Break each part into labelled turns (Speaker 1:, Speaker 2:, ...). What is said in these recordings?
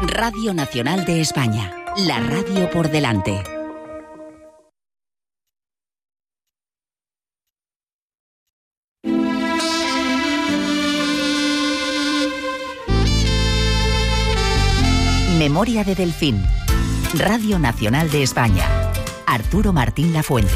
Speaker 1: Radio Nacional de España, la radio por delante. Memoria de Delfín. Radio Nacional de España. Arturo Martín Lafuente.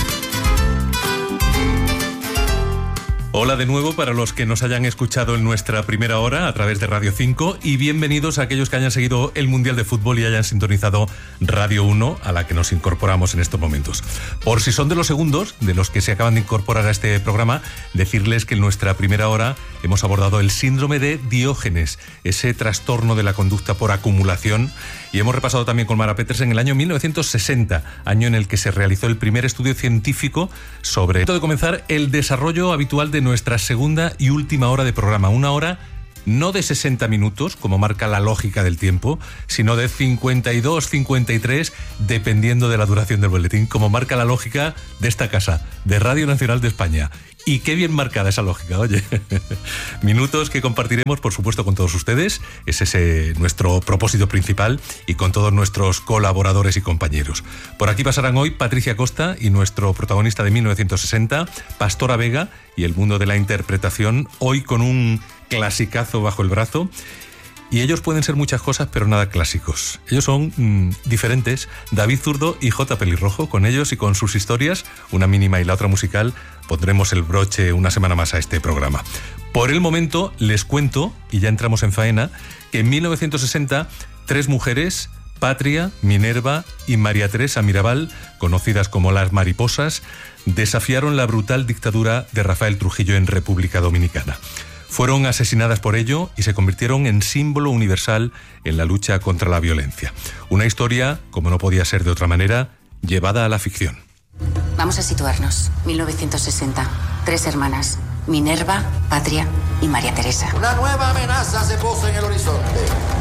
Speaker 2: Hola de nuevo para los que nos hayan escuchado en nuestra primera hora a través de Radio 5 y bienvenidos a aquellos que hayan seguido el Mundial de Fútbol y hayan sintonizado Radio 1, a la que nos incorporamos en estos momentos. Por si son de los segundos, de los que se acaban de incorporar a este programa, decirles que en nuestra primera hora hemos abordado el síndrome de Diógenes, ese trastorno de la conducta por acumulación, y hemos repasado también con Mara Peters en el año 1960, año en el que se realizó el primer estudio científico sobre de comenzar el desarrollo habitual de nuestra segunda y última hora de programa. Una hora no de 60 minutos, como marca la lógica del tiempo, sino de 52, 53, dependiendo de la duración del boletín, como marca la lógica de esta casa, de Radio Nacional de España. Y qué bien marcada esa lógica, oye. Minutos que compartiremos, por supuesto, con todos ustedes. Es ese nuestro propósito principal, y con todos nuestros colaboradores y compañeros. Por aquí pasarán hoy Patricia Costa y nuestro protagonista de 1960, Pastora Vega, y el mundo de la interpretación, hoy con un clasicazo bajo el brazo. Y ellos pueden ser muchas cosas, pero nada clásicos. Ellos son diferentes. David Zurdo y J. Pelirrojo. Con ellos y con sus historias, una mínima y la otra musical, pondremos el broche una semana más a este programa. Por el momento, les cuento, y ya entramos en faena, que en 1960, 3 mujeres, Patria, Minerva y María Teresa Mirabal, conocidas como las Mariposas, desafiaron la brutal dictadura de Rafael Trujillo en República Dominicana. Fueron asesinadas por ello y se convirtieron en símbolo universal en la lucha contra la violencia. Una historia, como no podía ser de otra manera, llevada a la ficción.
Speaker 3: Vamos a situarnos. 1960. 3 hermanas. Minerva, Patria y María Teresa.
Speaker 4: Una nueva amenaza se puso en el horizonte.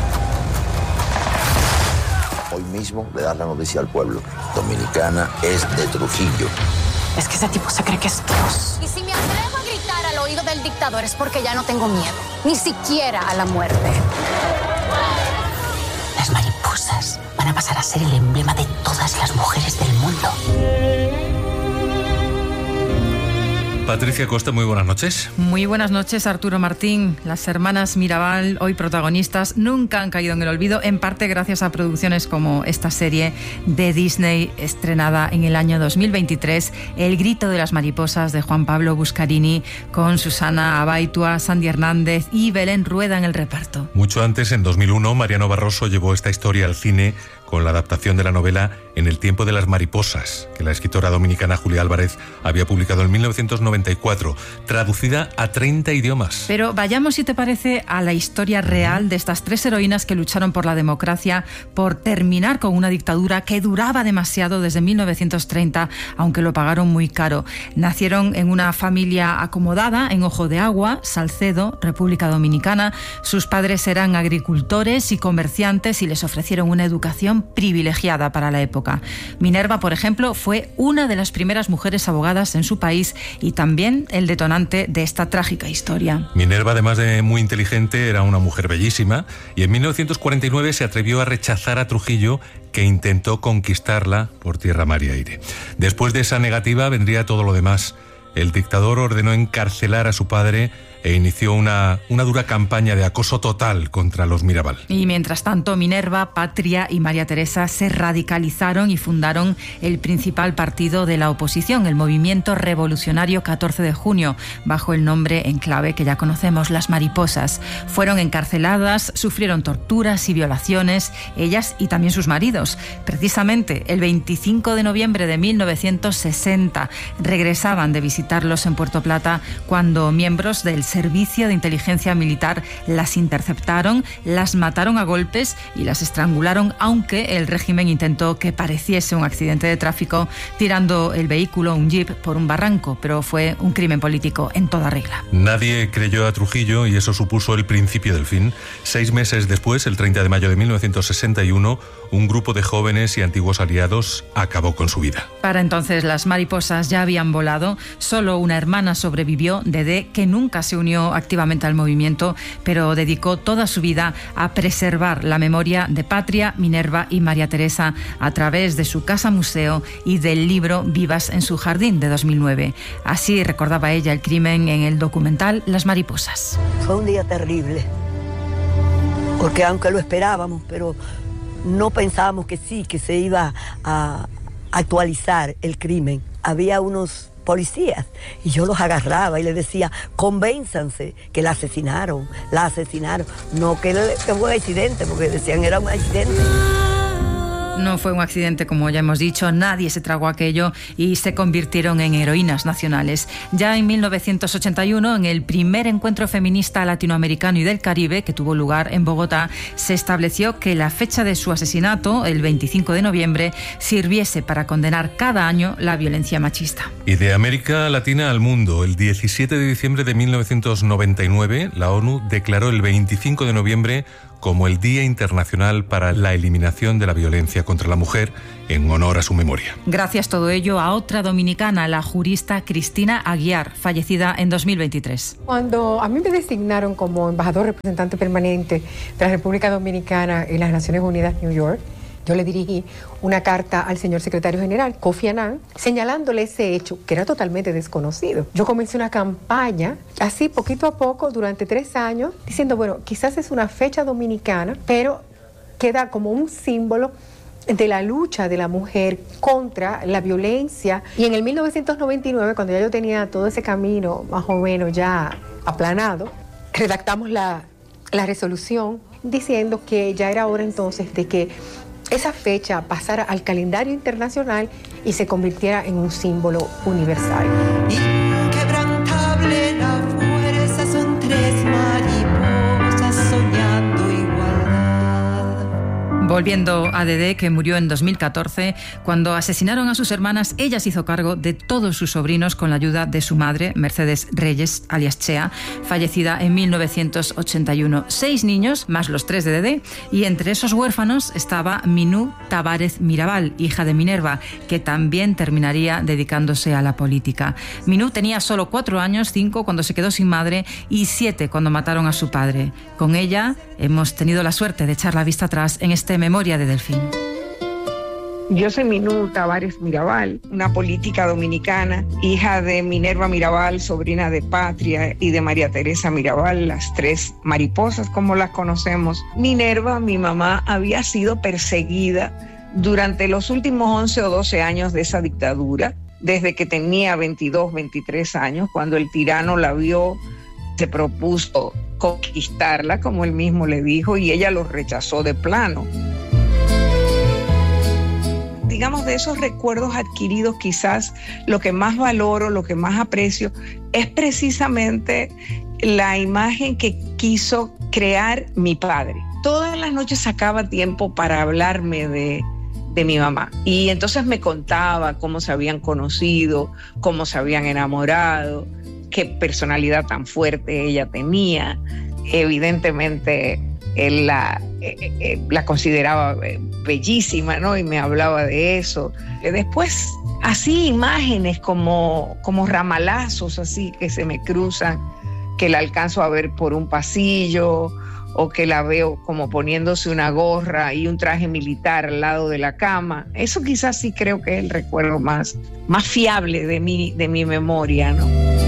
Speaker 4: Hoy mismo le das la noticia al pueblo. Dominicana es de Trujillo.
Speaker 3: Es que ese tipo se cree que es Dios.
Speaker 5: Y si me atrevo a gritar al oído del dictador es porque ya no tengo miedo, ni siquiera a la muerte.
Speaker 3: Las mariposas van a pasar a ser el emblema de todas las mujeres del mundo.
Speaker 2: Patricia Costa, muy buenas noches.
Speaker 6: Muy buenas noches, Arturo Martín. Las hermanas Mirabal, hoy protagonistas, nunca han caído en el olvido, en parte gracias a producciones como esta serie de Disney, estrenada en el año 2023, El grito de las mariposas, de Juan Pablo Buscarini, con Susana Abaitua, Sandy Hernández y Belén Rueda en el reparto.
Speaker 2: Mucho antes, en 2001, Mariano Barroso llevó esta historia al cine con la adaptación de la novela En el tiempo de las mariposas, que la escritora dominicana Julia Álvarez había publicado en 1994, traducida a 30 idiomas.
Speaker 6: Pero vayamos, si te parece, a la historia real de estas 3 heroínas que lucharon por la democracia, por terminar con una dictadura que duraba demasiado desde 1930, aunque lo pagaron muy caro. Nacieron en una familia acomodada en Ojo de Agua, Salcedo, República Dominicana. Sus padres eran agricultores y comerciantes y les ofrecieron una educación privilegiada para la época. Minerva, por ejemplo, fue una de las primeras mujeres abogadas en su país y también el detonante de esta trágica historia.
Speaker 2: Minerva, además de muy inteligente, era una mujer bellísima, y en 1949 se atrevió a rechazar a Trujillo, que intentó conquistarla por tierra, mar y aire. Después de esa negativa vendría todo lo demás. El dictador ordenó encarcelar a su padre e inició una dura campaña de acoso total contra los Mirabal.
Speaker 6: Y mientras tanto, Minerva, Patria y María Teresa se radicalizaron y fundaron el principal partido de la oposición, el Movimiento Revolucionario 14 de Junio, bajo el nombre en clave que ya conocemos, las Mariposas. Fueron encarceladas, sufrieron torturas y violaciones, ellas y también sus maridos. Precisamente el 25 de noviembre de 1960 regresaban de visitarlos en Puerto Plata cuando miembros del Servicio de Inteligencia Militar las interceptaron, las mataron a golpes y las estrangularon, aunque el régimen intentó que pareciese un accidente de tráfico tirando el vehículo, un jeep, por un barranco, pero fue un crimen político en toda regla.
Speaker 2: Nadie creyó a Trujillo y eso supuso el principio del fin. 6 meses después, el 30 de mayo de 1961, un grupo de jóvenes y antiguos aliados acabó con su vida.
Speaker 6: Para entonces las mariposas ya habían volado, solo una hermana sobrevivió, Dedé, que nunca se unió unió activamente al movimiento, pero dedicó toda su vida a preservar la memoria de Patria, Minerva y María Teresa a través de su casa museo y del libro Vivas en su jardín de 2009. Así recordaba ella el crimen en el documental Las mariposas.
Speaker 7: Fue un día terrible, porque aunque lo esperábamos, pero no pensábamos que se iba a actualizar el crimen. Había unos policías y yo los agarraba y les decía: convénzanse que la asesinaron. No que fue un accidente, porque decían era un accidente.
Speaker 6: No fue un accidente, como ya hemos dicho, nadie se tragó aquello y se convirtieron en heroínas nacionales. Ya en 1981, en el primer encuentro feminista latinoamericano y del Caribe, que tuvo lugar en Bogotá, se estableció que la fecha de su asesinato, el 25 de noviembre, sirviese para condenar cada año la violencia machista.
Speaker 2: Y de América Latina al mundo, el 17 de diciembre de 1999, la ONU declaró el 25 de noviembre como el Día Internacional para la Eliminación de la Violencia contra la Mujer, en honor a su memoria.
Speaker 6: Gracias todo ello a otra dominicana, la jurista Cristina Aguiar, fallecida en 2023.
Speaker 8: Cuando a mí me designaron como embajador representante permanente de la República Dominicana en las Naciones Unidas, New York, yo le dirigí una carta al señor secretario general, Kofi Annan, señalándole ese hecho que era totalmente desconocido. Yo comencé una campaña, así poquito a poco, durante 3 años, diciendo, bueno, quizás es una fecha dominicana, pero queda como un símbolo de la lucha de la mujer contra la violencia. Y en el 1999, cuando ya yo tenía todo ese camino más o menos ya aplanado, redactamos la resolución diciendo que ya era hora entonces de que esa fecha pasara al calendario internacional y se convirtiera en un símbolo universal.
Speaker 9: Inquebrantable la fuerza, son 3 mariposas soñando igualdad.
Speaker 6: Volviendo a Dedé, que murió en 2014, cuando asesinaron a sus hermanas, ella se hizo cargo de todos sus sobrinos con la ayuda de su madre, Mercedes Reyes, alias Chea, fallecida en 1981. 6 niños, más los 3 de Dedé, y entre esos huérfanos estaba Minú Tavares Mirabal, hija de Minerva, que también terminaría dedicándose a la política. Minú tenía solo 4 años, 5 cuando se quedó sin madre y 7 cuando mataron a su padre. Con ella hemos tenido la suerte de echar la vista atrás en este Memoria de Delfín.
Speaker 10: Yo soy Minú Tavares Mirabal, una política dominicana, hija de Minerva Mirabal, sobrina de Patria, y de María Teresa Mirabal, las 3 mariposas como las conocemos. Minerva, mi mamá, había sido perseguida durante los últimos 11 o 12 años de esa dictadura, desde que tenía 22, 23 años, cuando el tirano la vio, se propuso conquistarla, como él mismo le dijo, y ella lo rechazó de plano. Digamos, de esos recuerdos adquiridos, quizás lo que más valoro, lo que más aprecio, es precisamente la imagen que quiso crear mi padre. Todas las noches sacaba tiempo para hablarme de mi mamá. Y entonces me contaba cómo se habían conocido, cómo se habían enamorado, qué personalidad tan fuerte ella tenía. Evidentemente él la consideraba bellísima, ¿no? Y me hablaba de eso. Después, así imágenes como ramalazos así que se me cruzan, que la alcanzo a ver por un pasillo, o que la veo como poniéndose una gorra y un traje militar al lado de la cama. Eso quizás sí creo que es el recuerdo más fiable de mi memoria, ¿no?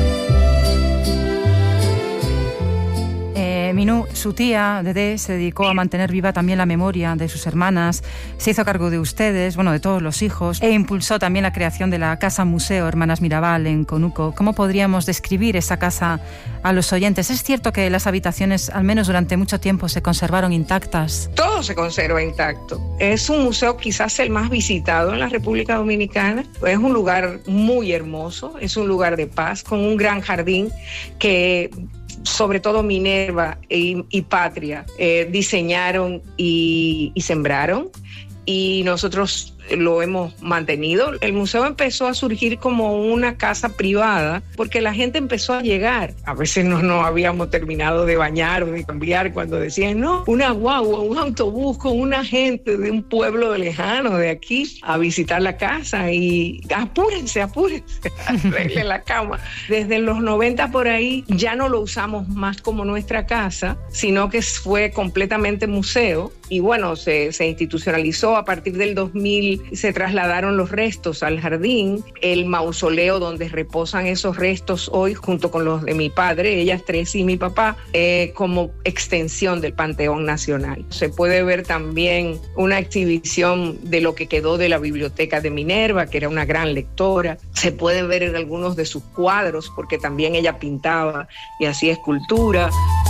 Speaker 6: Minú, su tía, Dedé, se dedicó a mantener viva también la memoria de sus hermanas, se hizo cargo de ustedes, bueno, de todos los hijos, e impulsó también la creación de la Casa Museo Hermanas Mirabal en Conuco. ¿Cómo podríamos describir esa casa a los oyentes? ¿Es cierto que las habitaciones, al menos durante mucho tiempo, se conservaron intactas?
Speaker 10: Todo se conserva intacto. Es un museo quizás el más visitado en la República Dominicana. Es un lugar muy hermoso, es un lugar de paz, con un gran jardín que sobre todo Minerva y Patria diseñaron y sembraron, y nosotros lo hemos mantenido. El museo empezó a surgir como una casa privada porque la gente empezó a llegar. A veces no habíamos terminado de bañar o de cambiar cuando decían, no, una guagua, un autobús con una gente de un pueblo lejano de aquí a visitar la casa y apúrense, arreglen la cama. Desde los 90 por ahí ya no lo usamos más como nuestra casa, sino que fue completamente museo y bueno, se institucionalizó a partir del 2000, se trasladaron los restos al jardín, el mausoleo donde reposan esos restos hoy junto con los de mi padre, ellas tres y mi papá, como extensión del Panteón Nacional. Se puede ver también una exhibición de lo que quedó de la biblioteca de Minerva, que era una gran lectora. Se puede ver en algunos de sus cuadros, porque también ella pintaba y hacía escultura.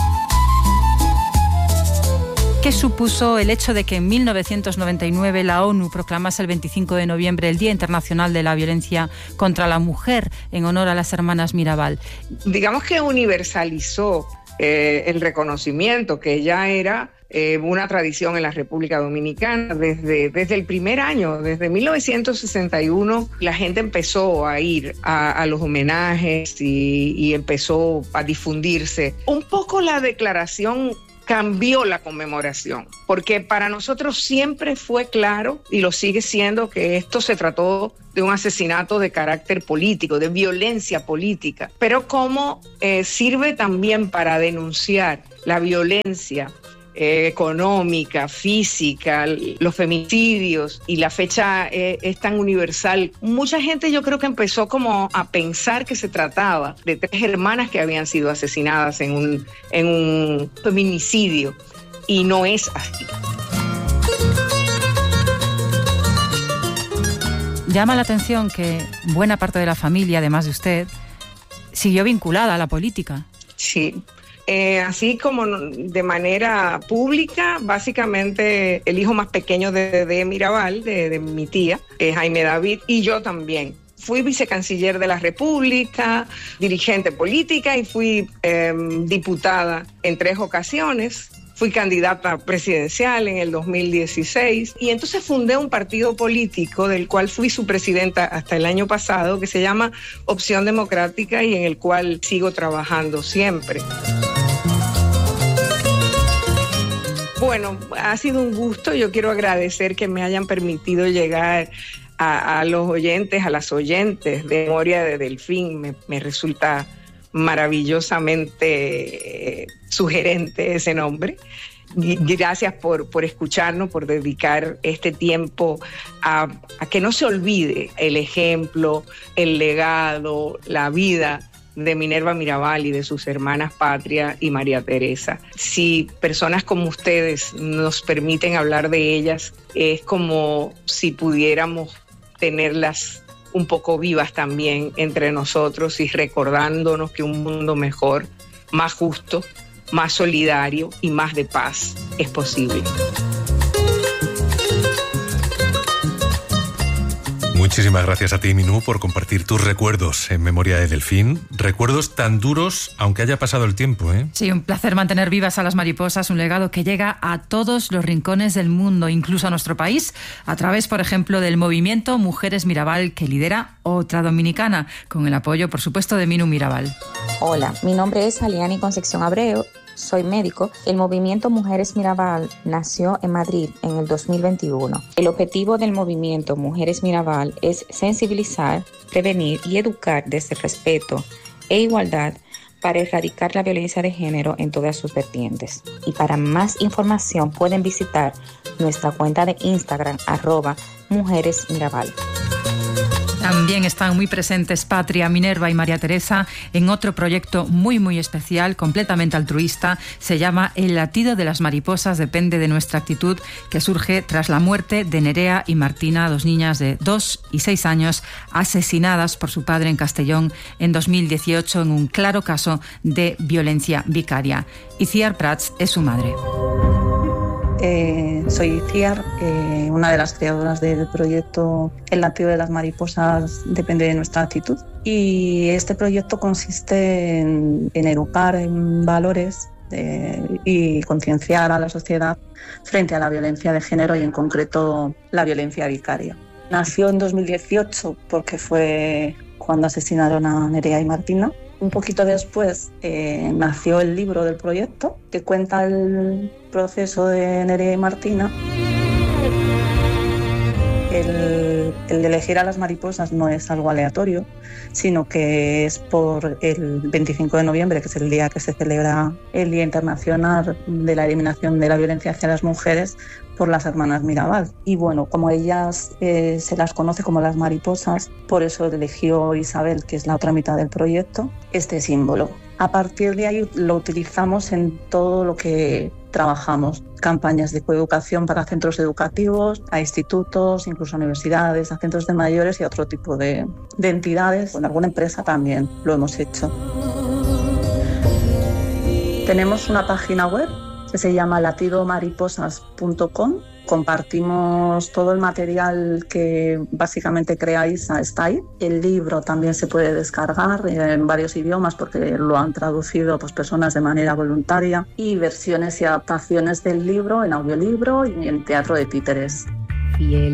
Speaker 6: ¿Qué supuso el hecho de que en 1999 la ONU proclamase el 25 de noviembre el Día Internacional de la Violencia contra la Mujer en honor a las hermanas Mirabal?
Speaker 10: Digamos que universalizó el reconocimiento, que ya era una tradición en la República Dominicana desde el primer año, desde 1961, la gente empezó a ir a los homenajes y empezó a difundirse. Un poco la declaración cambió la conmemoración, porque para nosotros siempre fue claro, y lo sigue siendo, que esto se trató de un asesinato de carácter político, de violencia política, pero como sirve también para denunciar la violencia económica, física, los femicidios, y la fecha es tan universal. Mucha gente, yo creo que empezó como a pensar que se trataba de tres hermanas que habían sido asesinadas en un feminicidio, y no es así.
Speaker 6: Llama la atención que buena parte de la familia, además de usted, siguió vinculada a la política.
Speaker 10: Sí. Así como de manera pública, básicamente el hijo más pequeño de Mirabal, de mi tía, Jaime David, y yo también. Fui vicecanciller de la República, dirigente política y fui diputada en 3 ocasiones. Fui candidata presidencial en el 2016 y entonces fundé un partido político del cual fui su presidenta hasta el año pasado, que se llama Opción Democrática, y en el cual sigo trabajando siempre. Bueno, ha sido un gusto. Yo quiero agradecer que me hayan permitido llegar a los oyentes, a las oyentes de Memoria de Delfín. Me resulta maravillosamente sugerente ese nombre. Gracias por escucharnos, por dedicar este tiempo a que no se olvide el ejemplo, el legado, la vida de Minerva Mirabal y de sus hermanas Patria y María Teresa. Si personas como ustedes nos permiten hablar de ellas, es como si pudiéramos tenerlas un poco vivas también entre nosotros y recordándonos que un mundo mejor, más justo, más solidario y más de paz es posible.
Speaker 2: Muchísimas gracias a ti, Minú, por compartir tus recuerdos en Memoria de Delfín. Recuerdos tan duros, aunque haya pasado el tiempo, ¿eh?
Speaker 6: Sí, un placer mantener vivas a las mariposas, un legado que llega a todos los rincones del mundo, incluso a nuestro país, a través, por ejemplo, del movimiento Mujeres Mirabal, que lidera otra dominicana, con el apoyo, por supuesto, de Minú Mirabal.
Speaker 11: Hola, mi nombre es Aliani Concepción Abreu. Soy médico. El movimiento Mujeres Mirabal nació en Madrid en el 2021. El objetivo del movimiento Mujeres Mirabal es sensibilizar, prevenir y educar desde el respeto e igualdad para erradicar la violencia de género en todas sus vertientes. Y para más información pueden visitar nuestra cuenta de Instagram @mujeresmirabal.
Speaker 6: También están muy presentes Patria, Minerva y María Teresa en otro proyecto muy especial, completamente altruista. Se llama El latido de las mariposas depende de nuestra actitud, que surge tras la muerte de Nerea y Martina, 2 niñas de 2 y 6 años, asesinadas por su padre en Castellón en 2018 en un claro caso de violencia vicaria. Itziar Prats es su madre.
Speaker 12: Soy Itziar, una de las creadoras del proyecto El latido de las mariposas depende de nuestra actitud. Y este proyecto consiste en educar en valores y concienciar a la sociedad frente a la violencia de género y en concreto la violencia vicaria. Nació en 2018 porque fue cuando asesinaron a Nerea y Martina. Un poquito después nació el libro del proyecto que cuenta el proceso de Nerea y Martina. El elegir a las mariposas no es algo aleatorio, sino que es por el 25 de noviembre, que es el día que se celebra el Día Internacional de la Eliminación de la Violencia hacia las Mujeres por las hermanas Mirabal. Y bueno, como ellas se las conoce como las mariposas, por eso eligió Isabel, que es la otra mitad del proyecto, este símbolo. A partir de ahí lo utilizamos en todo lo que trabajamos, campañas de coeducación para centros educativos, a institutos, incluso a universidades, a centros de mayores y a otro tipo de entidades. Con alguna empresa también lo hemos hecho. Tenemos una página web que se llama latidomariposas.com. Compartimos todo el material que básicamente crea Isa, está ahí. El libro también se puede descargar en varios idiomas porque lo han traducido personas de manera voluntaria, y versiones y adaptaciones del libro en audiolibro y en teatro de títeres.
Speaker 1: Fiel